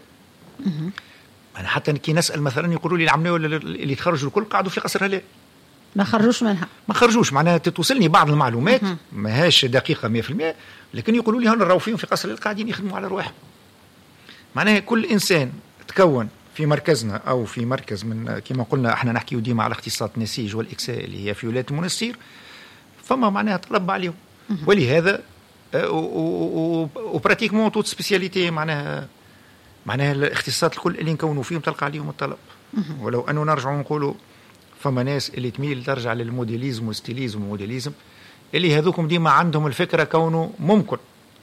انا حتى كي نسال مثلا يقولوا لي العمليه اللي تخرجوا الكل قعدوا في قصر هلال ما خرجوش منها ما خرجوش معناها تتوصلني بعض المعلومات ماهاش دقيقه مية بالمية، لكن يقولوا لي هنا راهو فيهم في قصر هلال قاعدين يخدموا على رواحهم. معناها كل انسان تكون في مركزنا او في مركز من كما قلنا احنا نحكيو ديما على اختصاصات النسيج والاكساء اللي هي في ولايه المنستير، فما معناها طلب عليهم. ولهذا وبراتيكمون توت سبيسياليتي معناها معناها الاختصاصات الكل اللي نكونوا فيهم تلقى عليهم الطلب. ولو انه نرجعوا نقولوا فما ناس اللي تميل ترجع للموديليزم والستيليزم والموديليزم اللي هذوكم ديما عندهم الفكره كونه ممكن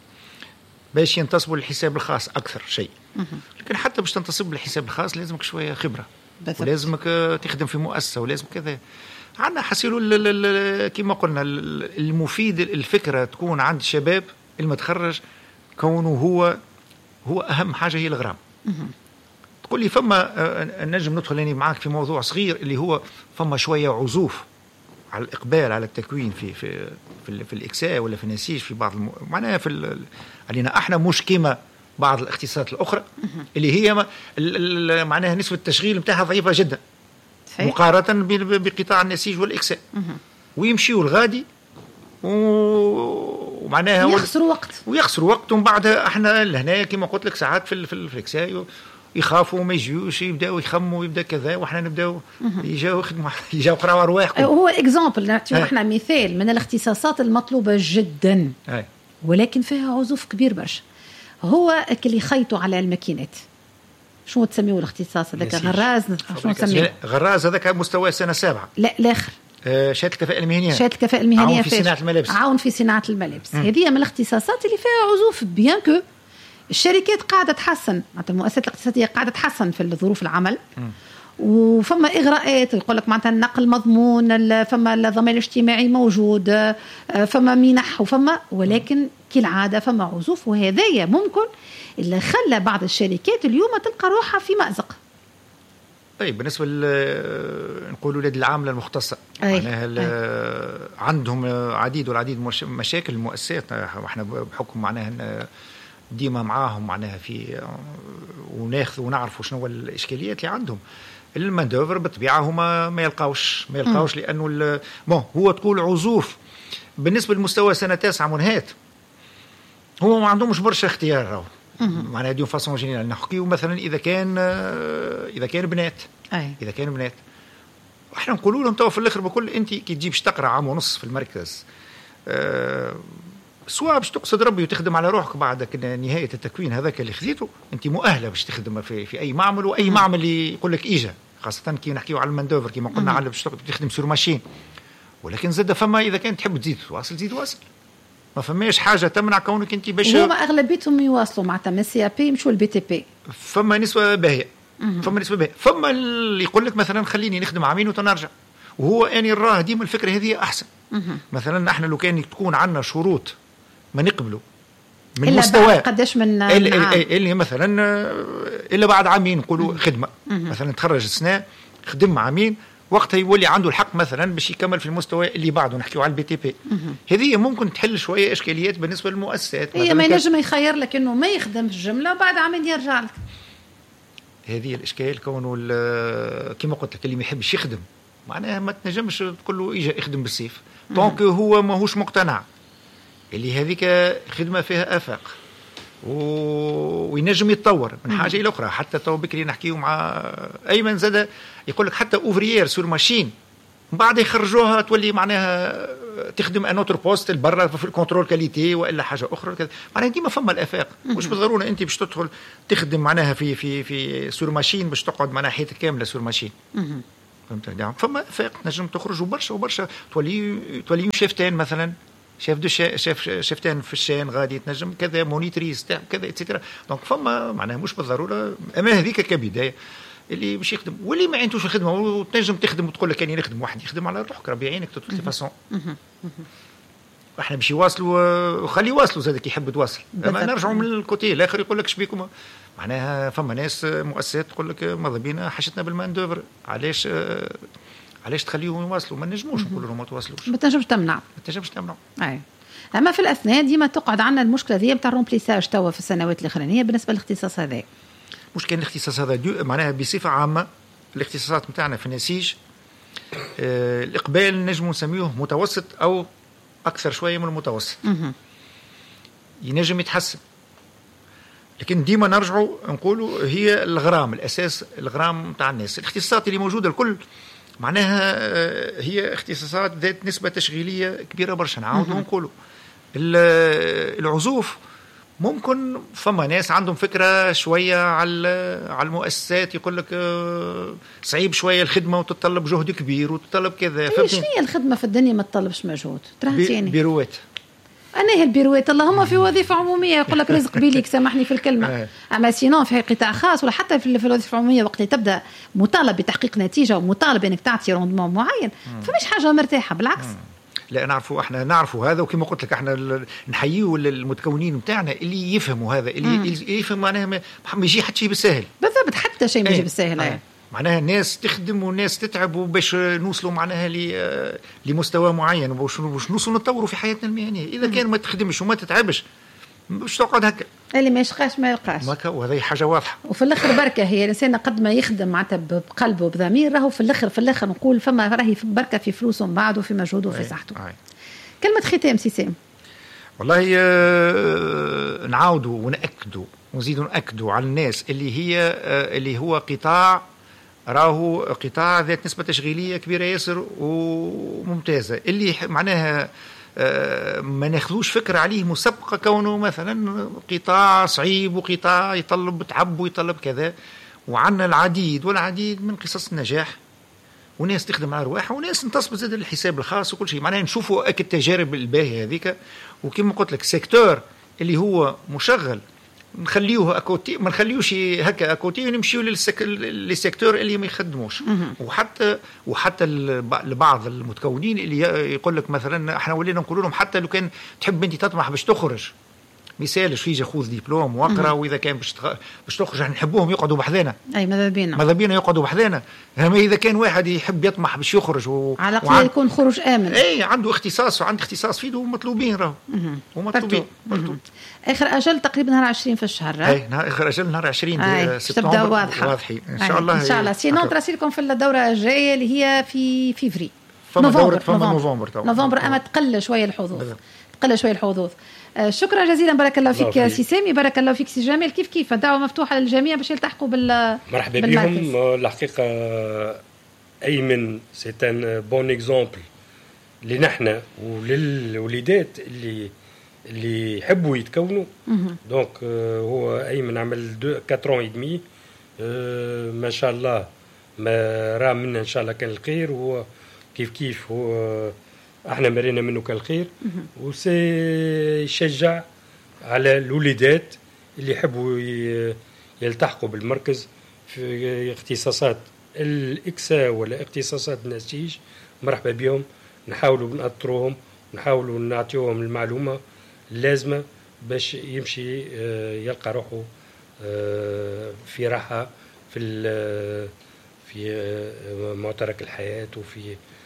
باش ينتصبوا للحساب الخاص اكثر شيء. لكن حتى باش تنتصب للحساب الخاص لازمك شويه خبره بثبت. ولازمك تخدم في مؤسسه ولازم كذا. عندنا حسيلوا كما قلنا المفيد الفكره تكون عند الشباب المتخرج كونه هو هو اهم حاجه هي الغرام. تقول لي فما نجم ندخل يعني معاك في موضوع صغير اللي هو فما شويه عزوف على الاقبال على التكوين في في في, في الاكساء ولا في النسيج في بعض الم... معناها في علينا احنا مش كيما بعض الاختصاصات الاخرى اللي هي ما... معناها نسبه التشغيل نتاعها ضعيفه جدا مقارنه بقطاع النسيج والاكساء ويمشيوا الغادي ومعناها ويخسروا وقت ويخسروا وقت ومن بعد احنا لهنا كما قلت لك ساعات في في الاكساء يخافوا ما يجيوش يبداو يخموا يبدا كذا واحنا نبداو يجاو يخدموا يجاو يقراوا ارواحكم. هو اكزامبل نعطيو احنا مثال من الاختصاصات المطلوبه جدا أي. ولكن فيها عزوف كبير برشا. هو اللي يخيطوا على الماكينات شنو تسميوه الاختصاص هذاك غراز شنو تسميه غراز هذاك مستوى سنه سابعه لا الاخر آه شهاده الكفاءه المهنيه شهاده الكفاءه المهنيه عون في صناعه الملابس عون في صناعه الملابس. هذه من الاختصاصات اللي فيها عزوف بيان كو الشركات قاعده تحسن معناتها المؤسسات الاقتصاديه قاعده تحسن في ظروف العمل م. وفما اغراءات يقول لك معناتها النقل مضمون فما الضمان الاجتماعي موجود فما منح وفما ولكن كالعاده فما عزوف وهذايا ممكن اللي خلى بعض الشركات اليوم تلقى روحها في مأزق. طيب بالنسبه نقولوا ولاد العامله المختصه معناها عندهم عديد والعديد مشاكل المؤسسات احنا بحكم معناها ديما معاهم معناها في وناخذ ونعرفوا شنو الاشكاليات اللي عندهم. الماندوفر بالطبيعه هما ما يلقاوش ما يلقاوش لانه بون هو تقول عزوف بالنسبه للمستوى سنه تاسعه منهات هو ما عندهمش برشا اختيار. معناها ديون فاسون جينيرال نحكيو مثلا اذا كان اذا كان بنات أي. اذا كان بنات احنا نقولوا لهم تو في الاخر بكل انت كي تجيبش تقرا عام ونص في المركز أه سواء باش تقصد ربي وتخدم على روحك بعد نهايه التكوين هذاك اللي خذيته انت مؤهله باش تخدم في في اي معمل واي معمل اللي يقول لك ايجا خاصه كي نحكيو على الماندوفر كما قلنا على باش تخدم سور ماشين. ولكن زاد فما اذا كان تحب تزيد تواصل زيد واصل ما فماش حاجه تمنع كونك انت باش هما اغلبيتهم يواصلوا معناتها من السي بي يمشوا البي تي بي. فما نسبه باهيه فما نسبه باهيه فما اللي يقول لك مثلا خليني نخدم عامين وتنرجع وهو اني نراه ديما الفكره هذه احسن. مثلا احنا لو كان تكون عندنا شروط ما نقبلوا من مستوى قداش من اللي, اللي مثلا الا بعد عامين نقولوا خدمه مثلا تخرج السنه خدم عامين وقتها يولي عنده الحق مثلا باش يكمل في المستوى اللي بعده نحكيو على البي تي بي. هذه ممكن تحل شويه اشكاليات بالنسبه للمؤسسات. هي ما ينجم يخير لك انه ما يخدم في الجمله وبعد عامين يرجع لك. هذه الاشكال كونه كما قلت لك اللي ما يحبش يخدم معناها ما تنجمش تقول له اجا اخدم بالسيف طونك هو ماهوش مقتنع اللي هذيك خدمه فيها افاق و... وينجم يتطور من حاجه الى اخرى. حتى تو بكري نحكيو مع ايمن زاد يقول لك حتى اوفريير سور ماشين بعد يخرجوها تولي معناها تخدم انوتر بوست برا في الكنترول كاليتي والا حاجه اخرى كذا. معناها ديما فما الافاق مش بالضروره انت باش تدخل تخدم معناها في في في سور ماشين باش تقعد معناها حياتك كامله سور ماشين. فهمت يعني فما افاق تنجم تخرج وبرشا وبرشا تولي تولي شيفتين مثلا شيف دو شيف شيفتين في الشين غادي تنجم كذا مونيتريز تاع كذا اتسيتيرا. دونك فما معناها مش بالضروره اما هذيك كبدايه اللي باش يخدم واللي ما عندوش الخدمه وتنجم تخدم وتقول لك اني نخدم واحد يخدم على روحك ربي يعينك توت لي فاسون. احنا باش يواصلوا خلي يواصلوا زادك يحب تواصل اما نرجعوا من الكوتي الاخر يقول لك شبيكم معناها فما ناس مؤسسات تقول لك ماذا بينا حشتنا بالماندوفر علاش علاش تخليهم يواصلوا ما نجموش نقولوا لهم ما تواصلوش ما تنجمش تمنع ما تنجمش تمنع. اي اما في الاثناء ديما تقعد عندنا المشكله ذي نتاع الرومبليساج توا في السنوات الاخرانيه بالنسبه للاختصاص هذا. مش كان الاختصاص هذا معناها بصفه عامه الاختصاصات نتاعنا في النسيج آه الاقبال نجم نسميه متوسط او اكثر شويه من المتوسط. ينجم يتحسن لكن ديما نرجعوا نقولوا هي الغرام الاساس الغرام نتاع الناس. الاختصاصات اللي موجوده الكل معناها هي اختصاصات ذات نسبة تشغيلية كبيرة برشا. نعاودوا نقولوا العزوف ممكن فما ناس عندهم فكرة شوية على على المؤسسات يقول لك صعيب شوية الخدمة وتتطلب جهد كبير وتتطلب كذا. شنو هي الخدمة في الدنيا ما تطلبش مجهود؟ ترهتيني بيروات أنا هي البيروات اللهم في وظيفة عمومية يقول لك رزق بيليك سامحني في الكلمة. أما سينون في قطاع خاص ولا حتى في الوظيفة العمومية وقت تبدأ مطالب بتحقيق نتيجة ومطالب أنك تعطي روندمون معين فمش حاجة مرتاحة بالعكس. لا نعرفوا احنا نعرفوا هذا وكما قلت لك احنا نحييوا المتكونين نتاعنا اللي يفهموا هذا اللي, اللي يفهم معناها ما يجي حتى شيء بالسهل. بالضبط حتى شيء ما يجي بالسهل. آه. معناها الناس تخدم والناس تتعب وباش نوصلوا معناها لمستوى معين وباش نوصلوا نتطوروا في حياتنا المهنيه. اذا كان ما تخدمش وما تتعبش باش تقعد هكا اللي ما يشقاش ما يلقاش وهذه حاجه واضحه. وفي الاخر بركه هي الانسان قد ما يخدم معناتها بقلبه وبضمير راهو في الاخر في الاخر نقول فما راهي بركه في فلوسه من بعد وفي مجهوده وفي صحته. كلمه ختام سي سام. والله نعاودوا ونأكدوا ونزيدوا نأكدوا على الناس اللي هي اللي هو قطاع راهو قطاع ذات نسبة تشغيلية كبيرة ياسر وممتازة اللي معناها ما ناخذوش فكرة عليه مسبقة كونه مثلا قطاع صعيب وقطاع يطلب تعب ويطلب كذا. وعنا العديد والعديد من قصص النجاح وناس تخدم على رواحها وناس انتصب زاد الحساب الخاص وكل شيء. معناها نشوفوا أكد التجارب الباهية هذيك وكما قلت لك سيكتور اللي هو مشغل نخليوه أكوتي ما نخليوش هكا أكوتي ونمشيو للسيكتور اللي ما يخدموش. وحتى وحتى لبعض المتكونين اللي يقول لك مثلا احنا ولينا نقول لهم حتى لو كان تحب انت تطمح باش تخرج مثال يجي خذ دبلوم واقرا، واذا كان باش باش تخرج نحبوهم يقعدوا بحذانا. اي ماذا بينا ماذا بينا يقعدوا بحذانا. اما اذا كان واحد يحب يطمح باش يخرج و... على الاقل وعن... يكون خروج امن. اي عنده اختصاص وعنده اختصاص فيه ومطلوبين راهو ومطلوبين. اخر اجل تقريبا نهار عشرين في الشهر. اي اخر اجل نهار عشرين سبتمبر. تبدا واضحه واضحين ان شاء الله. ان شاء الله. سينون تراسلكم في الدوره الجايه اللي هي في فيفري نوفمبر. نوفمبر نوفمبر اما تقل شويه الحظوظ تقل شويه الحظوظ. شكرا جزيلا، بارك الله فيك سي سامي، بارك الله فيك سي جمال. كيف كيف الدعوه مفتوحه للجميع باش يلتحقوا بال مرحبا بهم. الحقيقه ايمن سي ان بون اكزامبل لنحن وللوليدات اللي اللي يحبوا يتكونوا. دونك هو ايمن عمل دو كاترون اي ما شاء الله، ما راه منا ان شاء الله كان الخير، وهو كيف كيف هو احنا مرينا منه كالخير، وسي يشجع على الوليدات اللي يحبوا يلتحقوا بالمركز في اختصاصات الاكسا ولا اختصاصات النسيج. مرحبا بهم، نحاولوا نأطروهم، نحاولوا نعطيوهم المعلومه اللازمه باش يمشي يلقى روحه في راحه في في معترك الحياه وفي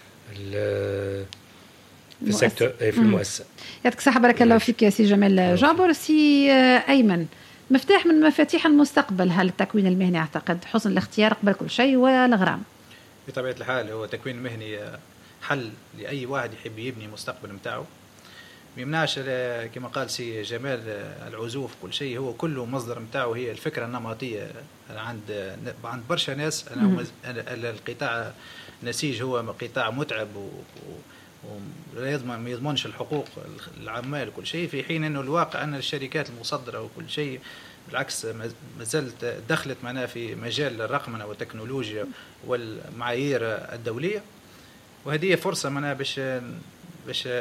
في السيكتور في المؤسسه. يعطيك الصحه، بارك الله فيك يا سي جمال جابر. سي ايمن، مفتاح من مفاتيح المستقبل هل التكوين المهني؟ اعتقد حسن الاختيار قبل كل شيء والغرام. بطبيعه الحال هو التكوين المهني حل لاي واحد يحب يبني مستقبل نتاعو. ما يمنعش كما قال سي جمال العزوف كل شيء، هو كله مصدر نتاعو هي الفكره النمطيه عند عند برشا ناس. انا القطاع النسيج هو قطاع متعب و ولا يضمن ما يضمنش الحقوق العمال كل شيء، في حين انه الواقع ان الشركات المصدره وكل شيء بالعكس ما زالت دخلت معنا في مجال الرقمنه والتكنولوجيا والمعايير الدوليه، وهذه فرصه معنا باش باش